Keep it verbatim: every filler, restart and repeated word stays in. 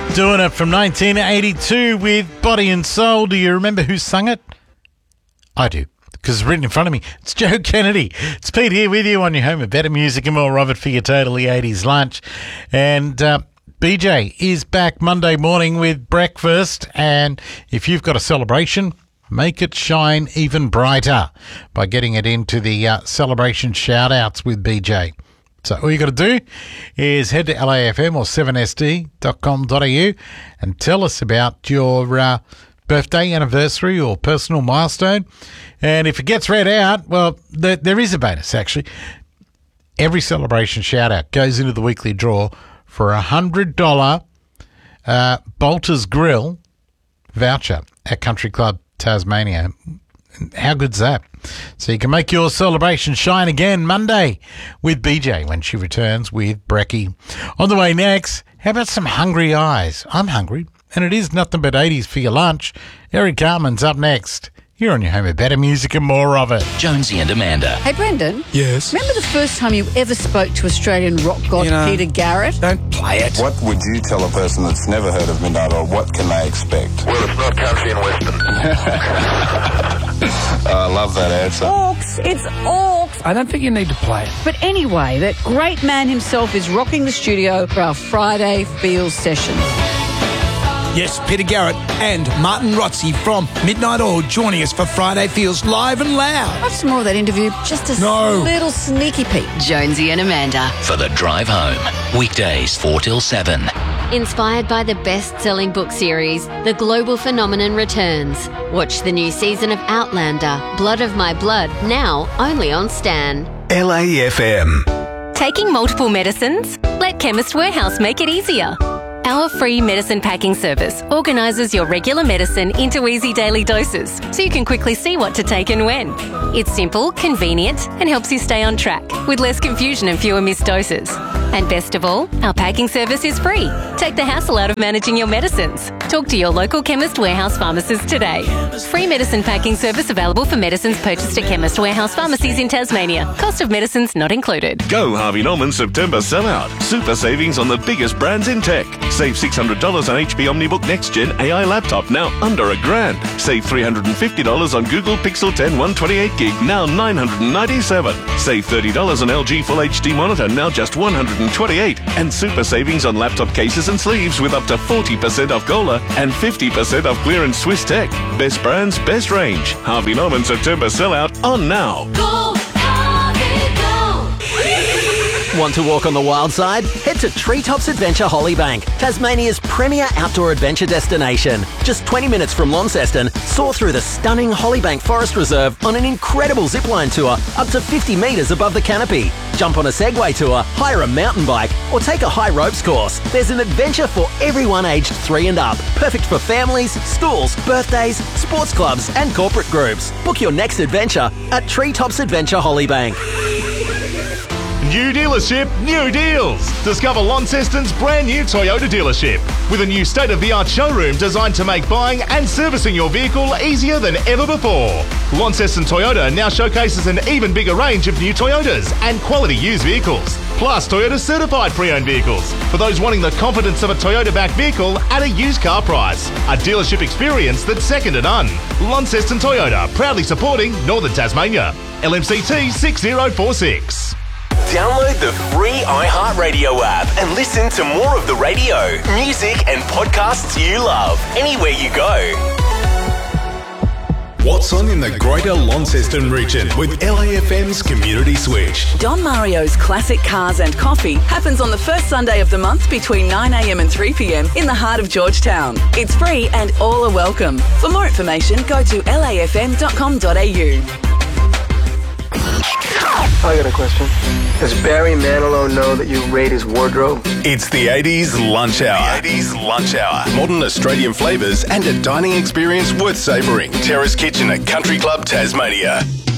Doing it from nineteen eighty-two with Body and Soul. Do you remember who sung it? I do, because it's written in front of me. It's Joe Kennedy. It's Pete here with you on your home of better music and more of it for your totally eighties lunch. And uh, B J is back Monday morning with breakfast. And if you've got a celebration, make it shine even brighter by getting it into the uh, celebration shout-outs with B J. So all you got to do is head to L A F M or seven S D dot com dot a u and tell us about your uh, birthday, anniversary or personal milestone. And if it gets read out, well, there, there is a bonus, actually. Every celebration shout-out goes into the weekly draw for a one hundred dollars uh, Bolter's Grill voucher at Country Club Tasmania. How good's that? So you can make your celebration shine again Monday with B J when she returns with Brecky. On the way next, how about some hungry eyes? I'm hungry, and it is nothing but eighties for your lunch. Eric Carmen's up next. You're on your home of better music and more of it. Jonesy and Amanda. Hey, Brendan. Yes? Remember the first time you ever spoke to Australian rock god You know, Peter Garrett? Don't play it. What would you tell a person that's never heard of Midnight Oil? What can they expect? Well, it's not country and western. I love that answer. Orcs. It's Orcs. I don't think you need to play it. But anyway, that great man himself is rocking the studio for our Friday Feels session. Yes, Peter Garrett and Martin Rotzi from Midnight Oil joining us for Friday Feels live and loud. Have some more of that interview. Just a No. little sneaky peek. Jonesy and Amanda. For the drive home. Weekdays four till seven. Inspired by the best-selling book series, The Global Phenomenon returns. Watch the new season of Outlander, Blood of My Blood, now only on Stan. L A F M. Taking multiple medicines? Let Chemist Warehouse make it easier. Our free medicine packing service organises your regular medicine into easy daily doses so you can quickly see what to take and when. It's simple, convenient and helps you stay on track with less confusion and fewer missed doses. And best of all, our packing service is free. Take the hassle out of managing your medicines. Talk to your local Chemist Warehouse pharmacist today. Free medicine packing service available for medicines purchased at Chemist Warehouse pharmacies in Tasmania. Cost of medicines not included. Go Harvey Norman September sellout. Super savings on the biggest brands in tech. Save six hundred dollars on H P OmniBook Next Gen A I laptop, now under a grand. Save three hundred fifty dollars on Google Pixel ten one twenty-eight gig, now nine hundred ninety-seven dollars. Save thirty dollars on L G Full H D monitor, now just one hundred twenty-eight dollars. And super savings on laptop cases and sleeves with up to forty percent off Gola and fifty percent off clearance Swiss Tech. Best brands, best range. Harvey Norman September sellout on now. Go, Harvey, go! Want to walk on the wild side? Head to Treetops Adventure Hollybank, Tasmania's premier outdoor adventure destination. Just twenty minutes from Launceston, soar through the stunning Hollybank Forest Reserve on an incredible zipline tour up to fifty metres above the canopy. Jump on a Segway tour, hire a mountain bike, or take a high ropes course. There's an adventure for everyone aged three and up. Perfect for families, schools, birthdays, sports clubs, and corporate groups. Book your next adventure at Treetops Adventure Hollybank. New dealership, new deals. Discover Launceston's brand new Toyota dealership with a new state-of-the-art showroom designed to make buying and servicing your vehicle easier than ever before. Launceston Toyota now showcases an even bigger range of new Toyotas and quality used vehicles, plus Toyota certified pre-owned vehicles for those wanting the confidence of a Toyota-backed vehicle at a used car price. A dealership experience that's second to none. Launceston Toyota, proudly supporting Northern Tasmania. L M C T six zero four six. Download the free iHeartRadio app and listen to more of the radio, music and podcasts you love anywhere you go. What's on in the Greater Launceston region with L A F M's Community Switch? Don Mario's Classic Cars and Coffee happens on the first Sunday of the month between nine a.m. and three p.m. in the heart of Georgetown. It's free and all are welcome. For more information, go to L A F M dot com dot a u. I got a question. Does Barry Manilow know that you raid his wardrobe? It's the eighties Lunch Hour. The eighties Lunch Hour. Modern Australian flavours and a dining experience worth savouring. Terrace Kitchen at Country Club Tasmania.